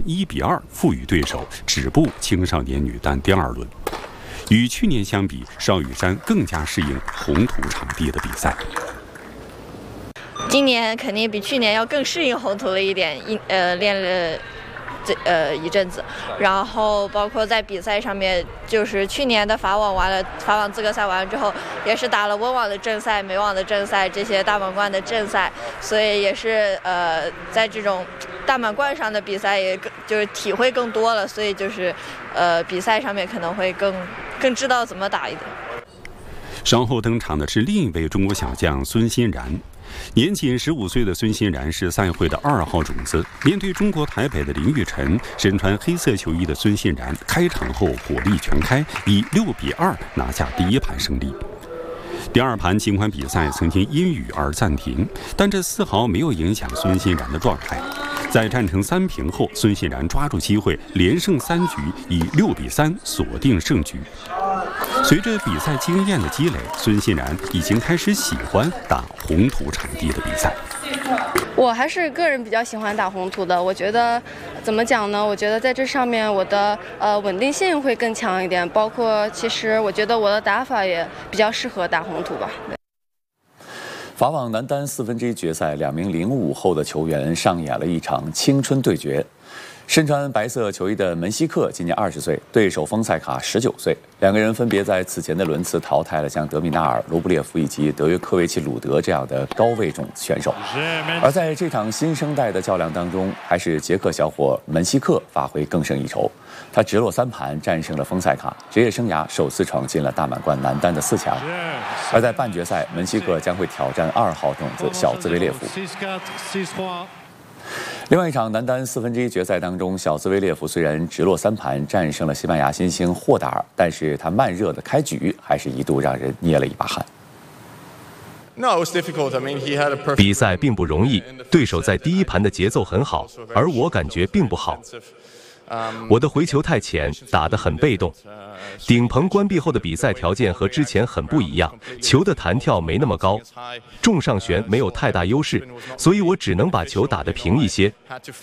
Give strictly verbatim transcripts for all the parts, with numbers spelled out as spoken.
一比二负于对手，止步青少年女单第二轮。与去年相比，邵雨珊更加适应红土场地的比赛。 今年肯定比去年要更适应红土了一点，一呃练了这呃一阵子，然后包括在比赛上面，就是去年的法网完了，法网资格赛完了之后，也是打了温网的正赛、美网的正赛，这些大满贯的正赛，所以也是呃在这种大满贯上的比赛也更就是体会更多了，所以就是呃比赛上面可能会更更知道怎么打一点。 稍后登场的是另一位中国小将孙欣然。年仅十五岁的孙欣然是赛会的二号种子。面对中国台北的林育晨，身穿黑色球衣的孙欣然开场后火力全开，以六比二拿下第一盘胜利。第二盘尽管比赛曾经因雨而暂停，但这丝毫没有影响孙欣然的状态。在战成三平后，孙欣然抓住机会连胜三局，以六比三锁定胜局。随着比赛经验的积累，孙欣然已经开始喜欢打红土场地的比赛。 我还是个人比较喜欢打红土的，我觉得怎么讲呢？我觉得在这上面我的呃稳定性会更强一点，包括其实我觉得我的打法也比较适合打红土吧。 法网男单四分之一决赛，两名零五后的球员上演了一场青春对决。身穿白色球衣的门希克今年二十岁，对手丰塞卡十九岁，两个人分别在此前的轮次淘汰了像德米纳尔、罗布列夫以及德约科维奇、鲁德这样的高位种选手。而在这场新生代的较量当中，还是捷克小伙门希克发挥更胜一筹，他直落三盘战胜了丰塞卡，职业生涯首次闯进了大满贯男单的四强。而在半决赛，门希克将会挑战二号种子小兹维列夫。另外一场男单四分之一决赛当中，小兹维列夫虽然直落三盘战胜了西班牙新星霍达尔，但是他慢热的开局还是一度让人捏了一把汗。 比赛并不容易，对手在第一盘的节奏很好，而我感觉并不好。我的回球太浅，打得很被动。顶棚关闭后的比赛条件和之前很不一样，球的弹跳没那么高，重上旋没有太大优势，所以我只能把球打得平一些。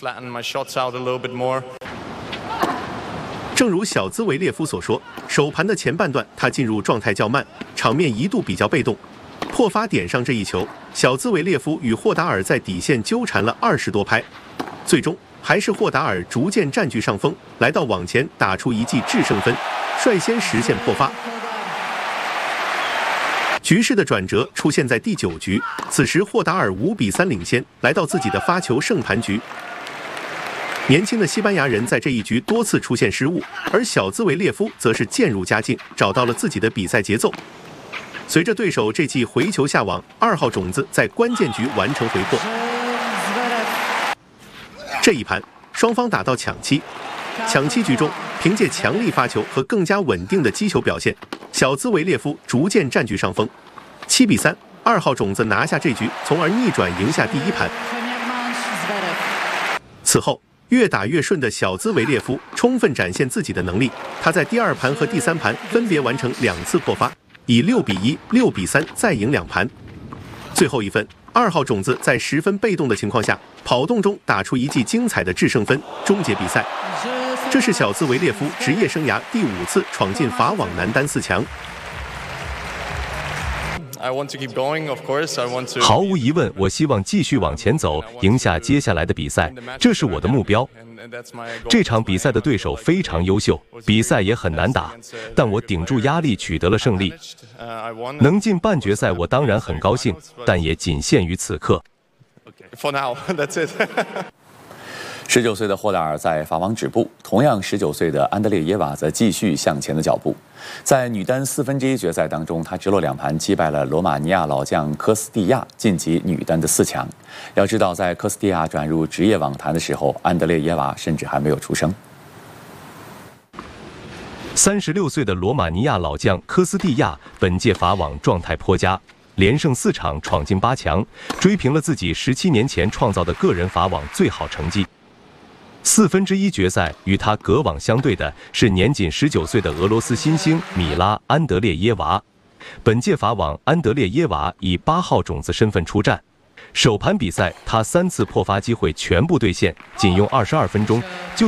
正如小兹维列夫所说，首盘的前半段他进入状态较慢，场面一度比较被动。破发点上这一球，小兹维列夫与霍达尔在底线纠缠了二十多拍，最终还是霍达尔逐渐占据上风，来到网前打出一记制胜分，率先实现破发。局势的转折出现在第九局，此时霍达尔五比三领先，来到自己的发球胜盘局。年轻的西班牙人在这一局多次出现失误，而小兹维列夫则是渐入佳境，找到了自己的比赛节奏。随着对手这记回球下网，二号种子在关键局完成回破。这一盘双方打到抢七，抢七局中，凭借强力发球和更加稳定的击球表现，小兹维列夫逐渐占据上风。七比三，二号种子拿下这局，从而逆转赢下第一盘。此后越打越顺的小兹维列夫充分展现自己的能力，他在第二盘和第三盘分别完成两次破发，以六比一、六比三再赢两盘。最后一分，二号种子在十分被动的情况下，跑动中打出一记精彩的制胜分，终结比赛。这是小兹维列夫职业生涯第五次闯进法网男单四强。 毫无疑问，我希望继续往前走，赢下接下来的比赛，这是我的目标。这场比赛的对手非常优秀，比赛也很难打，但我顶住压力取得了胜利。能进半决赛，我当然很高兴，但也仅限于此刻。 十九岁的霍达尔在法网止步，同样十九岁的安德烈耶娃则继续向前的脚步。在女单四分之一决赛当中，她直落两盘击败了罗马尼亚老将科斯蒂亚，晋级女单的四强。要知道，在科斯蒂亚转入职业网坛的时候，安德烈耶娃甚至还没有出生。 三十六岁的罗马尼亚老将科斯蒂亚本届法网状态颇佳，连胜四场，闯进八强，追平了自己十七年前创造的个人法网最好成绩。四分之一决赛与他隔网相对的是年仅十九岁的俄罗斯新星米拉·安德烈耶娃。本届法网，安德烈耶娃以八号种子身份出战。首盘比赛，他三次破发机会全部兑现，仅用二十二分钟就